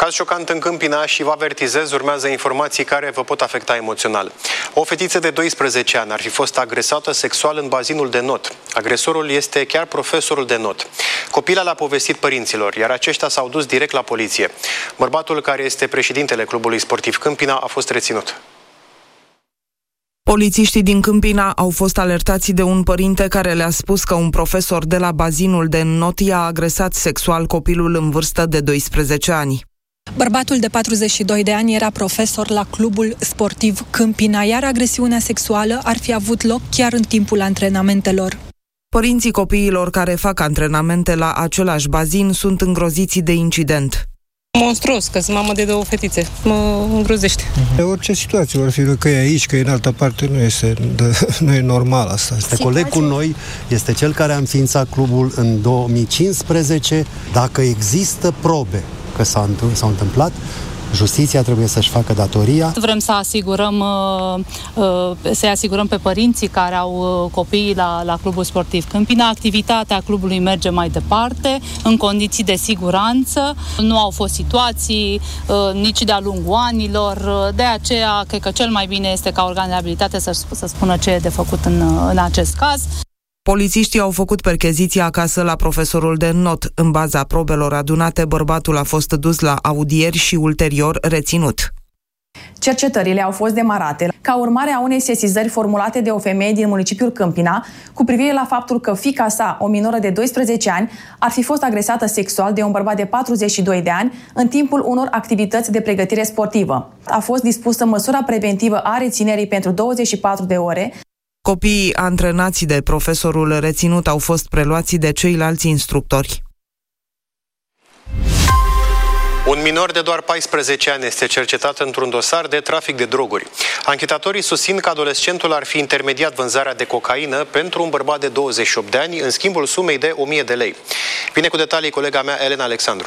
Caz șocant în Câmpina și vă avertizez, urmează informații care vă pot afecta emoțional. O fetiță de 12 ani ar fi fost agresată sexual în bazinul de not. Agresorul este chiar profesorul de not. Copila le-a povestit părinților, iar aceștia s-au dus direct la poliție. Bărbatul, care este președintele clubului sportiv Câmpina, a fost reținut. Polițiștii din Câmpina au fost alertați de un părinte care le-a spus că un profesor de la bazinul de not i-a agresat sexual copilul în vârstă de 12 ani. Bărbatul de 42 de ani era profesor la clubul sportiv Câmpina, iar agresiunea sexuală ar fi avut loc chiar în timpul antrenamentelor. Părinții copiilor care fac antrenamente la același bazin sunt îngroziți de incident. Monstruos, că sunt mamă de 2 fetițe. Mă îngrozește. De orice situație vor fi, că e aici, că e în altă parte, nu e normal asta. Coleg cu noi este cel care a înființat clubul în 2015. Dacă există probe că s-au întâmplat, justiția trebuie să-și facă datoria. Vrem să asigurăm pe părinții care au copiii la clubul sportiv Câmpina. Activitatea clubului merge mai departe, în condiții de siguranță. Nu au fost situații nici de-a lungul anilor. De aceea, cred că cel mai bine este ca organele abilitate să spună ce e de făcut în acest caz. Polițiștii au făcut percheziții acasă la profesorul de not. În baza probelor adunate, bărbatul a fost dus la audieri și ulterior reținut. Cercetările au fost demarate ca urmare a unei sesizări formulate de o femeie din municipiul Câmpina cu privire la faptul că fiica sa, o minoră de 12 ani, ar fi fost agresată sexual de un bărbat de 42 de ani în timpul unor activități de pregătire sportivă. A fost dispusă măsura preventivă a reținerii pentru 24 de ore. Copiii antrenați de profesorul reținut au fost preluați de ceilalți instructori. Un minor de doar 14 ani este cercetat într-un dosar de trafic de droguri. Anchetatorii susțin că adolescentul ar fi intermediat vânzarea de cocaină pentru un bărbat de 28 de ani în schimbul sumei de 1000 de lei. Vine cu detalii colega mea, Elena Alexandru.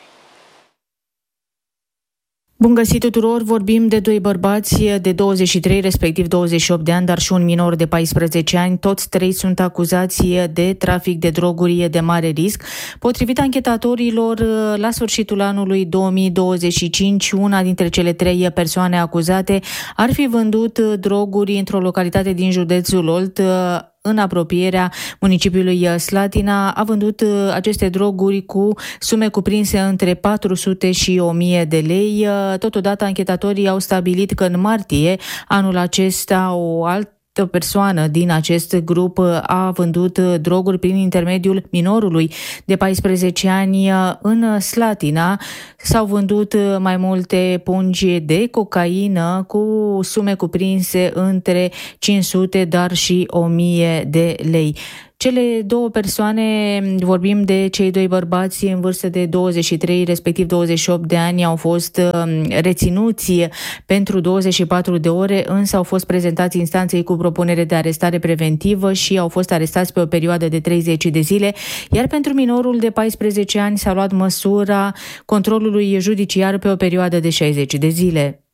Bun găsit tuturor, vorbim de 2 bărbați de 23, respectiv 28 de ani, dar și un minor de 14 ani. Toți 3 sunt acuzați de trafic de droguri de mare risc. Potrivit anchetatorilor, la sfârșitul anului 2025, una dintre cele 3 persoane acuzate ar fi vândut droguri într-o localitate din județul Olt, în apropierea municipiului Slatina. A vândut aceste droguri cu sume cuprinse între 400 și 1000 de lei. Totodată, anchetatorii au stabilit că în martie anul acesta o altă persoană din acest grup a vândut droguri prin intermediul minorului de 14 ani în Slatina. S-au vândut mai multe pungi de cocaină cu sume cuprinse între 500, dar și 1000 de lei. Cele 2 persoane, vorbim de cei 2 bărbați în vârstă de 23, respectiv 28 de ani, au fost reținuți pentru 24 de ore, însă au fost prezentați instanței cu propunere de arestare preventivă și au fost arestați pe o perioadă de 30 de zile, iar pentru minorul de 14 ani s-a luat măsura controlului judiciar pe o perioadă de 60 de zile.